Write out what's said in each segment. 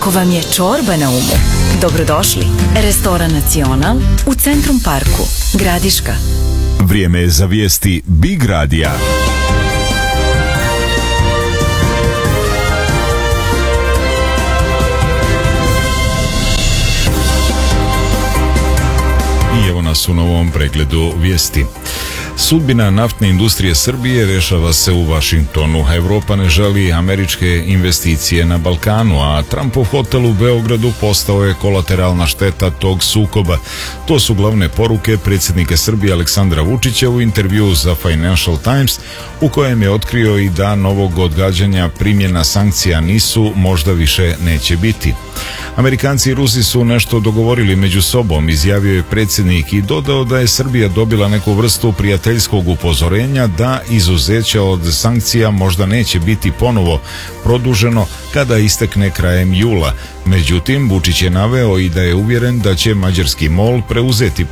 Ako vam je čorba na umu, dobrodošli. Restoran Nacional u Centrum Parku, Gradiška. Vrijeme je za vijesti Big Radija. I evo nas u novom pregledu vijesti. Sudbina naftne industrije Srbije rešava se u Vašingtonu. Evropa ne želi američke investicije na Balkanu, a Trumpov hotel u Beogradu postao je kolateralna šteta tog sukoba. To su glavne poruke predsjednika Srbije Aleksandra Vučića u intervjuu za Financial Times, u kojem je otkrio i da novog odgađanja primjena sankcija nisu, možda više neće biti. Amerikanci i Rusi su nešto dogovorili među sobom, izjavio je predsjednik i dodao da je Srbija dobila neku vrstu prijateljskog upozorenja da izuzeća od sankcija možda neće biti ponovo produženo kada istekne krajem jula. Međutim, Vučić je naveo i da je uvjeren da će mađarski MOL preuzeti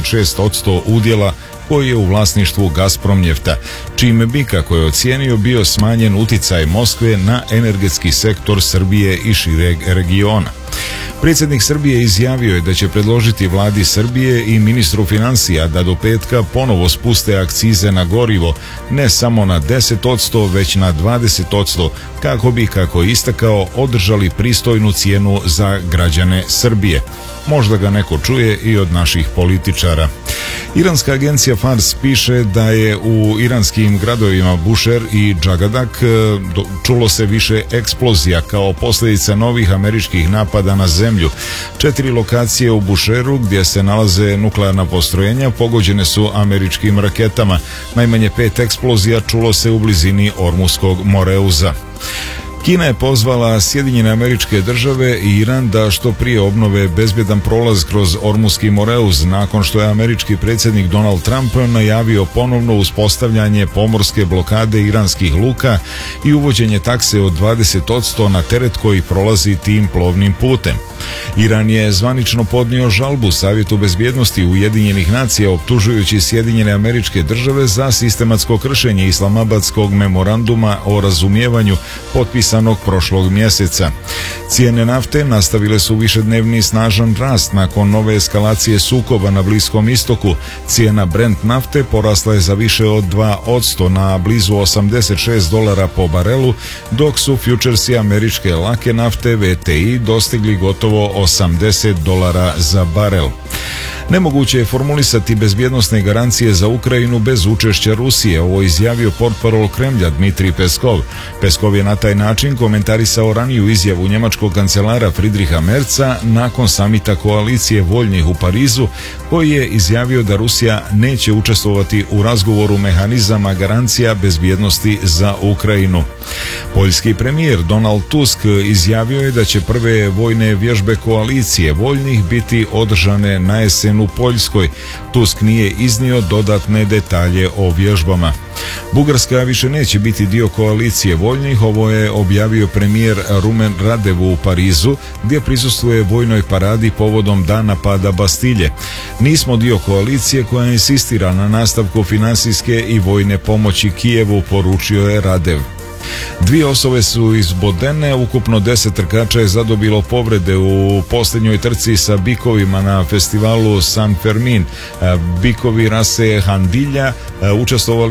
56% udjela koji je u vlasništvu Gazpromnjefta, čime bi, kako je ocijenio, bio smanjen uticaj Moskve na energetski sektor Srbije i šireg regiona. Predsjednik Srbije izjavio je da će predložiti vladi Srbije i ministru financija da do petka ponovo spuste akcize na gorivo, ne samo na 10%, već na 20%, kako bi, kako je istakao, održali pristojnu cijenu za građane Srbije. Možda ga neko čuje i od naših političara. Iranska agencija Fars piše da je u iranskim gradovima Bushehr i Džagadak čulo se više eksplozija kao posljedica novih američkih napada na zemlju. 4 lokacije u Bushehru gdje se nalaze nuklearna postrojenja pogođene su američkim raketama. Najmanje 5 eksplozija čulo se u blizini Ormuskog Moreuza. Kina je pozvala Sjedinjene Američke Države i Iran da što prije obnove bezbjedan prolaz kroz Ormuski Moreuz nakon što je američki predsjednik Donald Trump najavio ponovno uspostavljanje pomorske blokade iranskih luka i uvođenje takse od 20% na teret koji prolazi tim plovnim putem. Iran je zvanično podnio žalbu Savjetu bezbjednosti Ujedinjenih nacija optužujući Sjedinjene Američke Države za sistematsko kršenje Islamabadskog memoranduma o razumijevanju potpisanog prošlog mjeseca. Cijene nafte nastavile su višednevni snažan rast nakon nove eskalacije sukoba na Bliskom istoku. Cijena Brent nafte porasla je za više od 2% na blizu $86 po barelu, dok su fjučersi američke lake nafte VTI dostigli gotovo $80 za barel. Nemoguće je formulisati bezbjednosne garancije za Ukrajinu bez učešća Rusije, ovo izjavio portparol Kremlja Dmitrij Peskov. Peskov je na taj način komentarisao raniju izjavu njemačkog kancelara Friedricha Merza nakon samita koalicije voljnih u Parizu, koji je izjavio da Rusija neće učestvovati u razgovoru mehanizama garancija bezbjednosti za Ukrajinu. Poljski premijer Donald Tusk izjavio je da će prve vojne vježbe koalicije voljnih biti održane na jesen u Poljskoj. Tusk nije iznio dodatne detalje o vježbama. Bugarska više neće biti dio koalicije voljnih, ovo je objavio premijer Rumen Radev u Parizu, gdje prisustvuje vojnoj paradi povodom dana pada Bastilje. Nismo dio koalicije koja insistira na nastavku financijske i vojne pomoći Kijevu, poručio je Radev. 2 osobe su izbodene, ukupno 10 trkača je zadobilo povrede u posljednjoj trci sa bikovima na festivalu San Fermin. Bikovi rase Handilja učestvovali